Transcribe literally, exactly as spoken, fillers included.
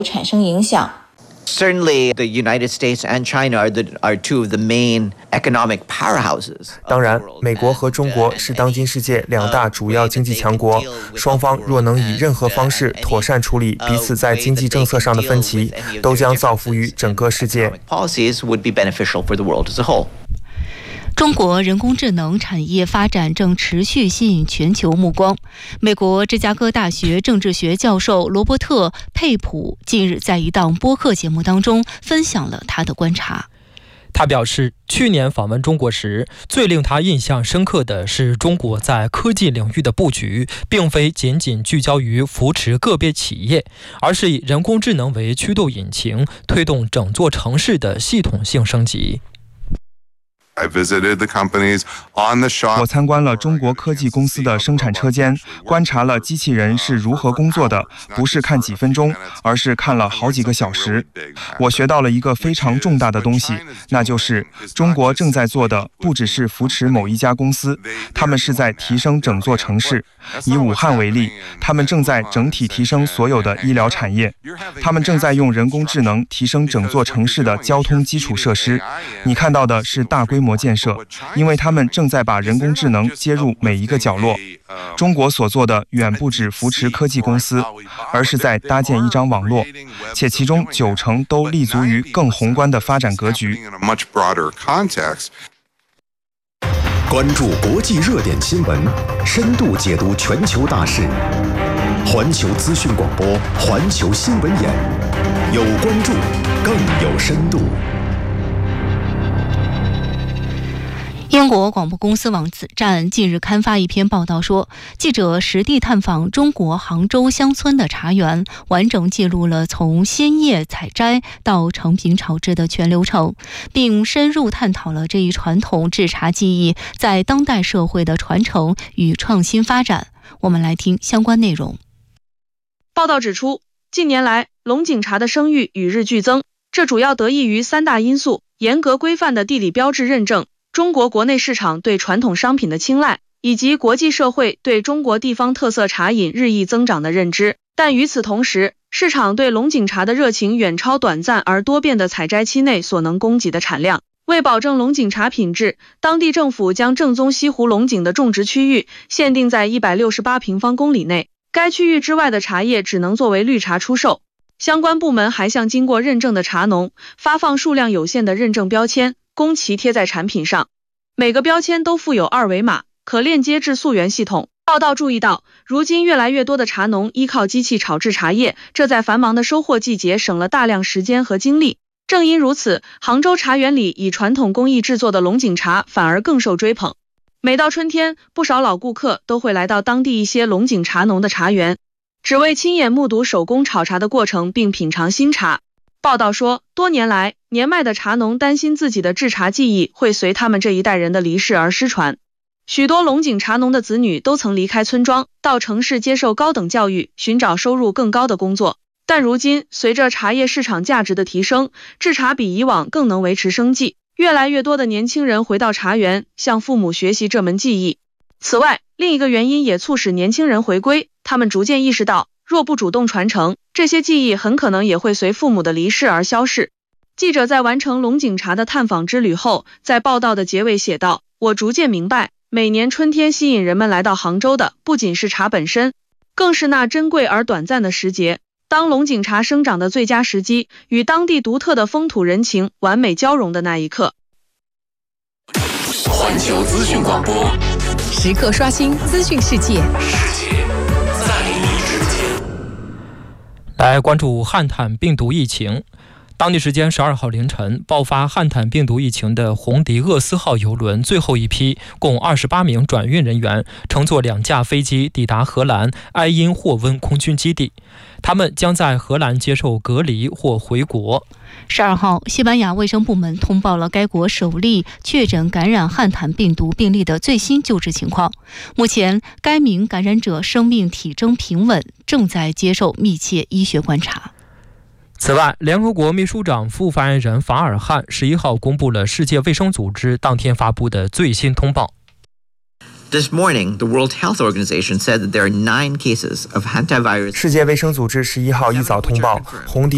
产生影响。 Certainly, the United States and China are the are two of the main economic powerhouses. 当然，美国和中国是当今世界两大主要经济强国，双方若能以任何方式妥善处理彼此在经济政策上的分歧，都将造福于整个世界。 Policies would be beneficial for the world as a whole. 中国人工智能产业发展正持续吸引全球目光。美国芝加哥大学政治学教授罗伯特·佩普近日在一档播客节目当中分享了他的观察。 他表示，去年访问中国时，最令他印象深刻的是中国在科技领域的布局，并非仅仅聚焦于扶持个别企业，而是以人工智能为驱动引擎，推动整座城市的系统性升级。 我参观了中国科技公司的生产车间，观察了机器人是如何工作的，不是看几分钟，而是看了好几个小时。我学到了一个非常重大的东西，那就是中国正在做的不只是扶持某一家公司，他们是在提升整座城市。以武汉为例，他们正在整体提升所有的医疗产业，他们正在用人工智能提升整座城市的交通基础设施。你看到的是大规模建设，因为他们正在把人工智能接入每一个角落。中国所做的远不止扶持科技公司，而是在搭建一张网络，且其中九成都立足于更宏观的发展格局。 关注国际热点新闻，深度解读全球大事。环球资讯广播，环球新闻眼，有关注，更有深度。 英国广播公司网站近日刊发一篇报道说，记者实地探访中国杭州乡村的茶园，完整记录了从鲜叶采摘到成品炒制的全流程，并深入探讨了这一传统制茶技艺在当代社会的传承与创新发展。我们来听相关内容。 报道指出，近年来龙井茶的声誉与日俱增，这主要得益于三大因素：严格规范的地理标志认证，中国国内市场对传统商品的青睐，以及国际社会对中国地方特色茶饮日益增长的认知。但与此同时，市场对龙井茶的热情远超短暂而多变的采摘期内所能供给的产量。为保证龙井茶品质，当地政府将正宗西湖龙井的种植区域限定在一百六十八平方公里内，该区域之外的茶叶只能作为绿茶出售。相关部门还向经过认证的茶农发放数量有限的认证标签，供其贴在产品上。每个标签都附有二维码，可链接至溯源系统。报道注意到，如今越来越多的茶农依靠机器炒制茶叶，这在繁忙的收获季节省了大量时间和精力。正因如此，杭州茶园里以传统工艺制作的龙井茶反而更受追捧。每到春天，不少老顾客都会来到当地一些龙井茶农的茶园，只为亲眼目睹手工炒茶的过程并品尝新茶。报道说，多年来，年迈的茶农担心自己的制茶技艺会随他们这一代人的离世而失传。许多龙井茶农的子女都曾离开村庄，到城市接受高等教育，寻找收入更高的工作。但如今，随着茶叶市场价值的提升，制茶比以往更能维持生计。越来越多的年轻人回到茶园，向父母学习这门技艺。此外，另一个原因也促使年轻人回归，他们逐渐意识到，若不主动传承，这些技艺很可能也会随父母的离世而消逝。记者在完成龙井茶的探访之旅后，在报道的结尾写道：我逐渐明白，每年春天吸引人们来到杭州的，不仅是茶本身，更是那珍贵而短暂的时节。当龙井茶生长的最佳时机，与当地独特的风土人情完美交融的那一刻。 环球资讯广播， 时刻刷新资讯世界， 世界在你之间。 来关注汉坦病毒疫情。当地时间十二号凌晨，爆发汉坦病毒疫情的红迪厄斯号邮轮最后一批共二十八名转运人员乘坐两架飞机抵达荷兰埃因霍温空军基地，他们将在荷兰接受隔离或回国。 十二号，西班牙卫生部门通报了该国首例确诊感染汉坦病毒病例的最新救治情况。目前，该名感染者生命体征平稳，正在接受密切医学观察。 此外，联合国秘书长副发言人法尔汉十一号公布了世界卫生组织当天发布的最新通报。 This morning, the World Health Organization said that there are nine cases of hantavirus. 世界卫生组织十一号一早通报，红迪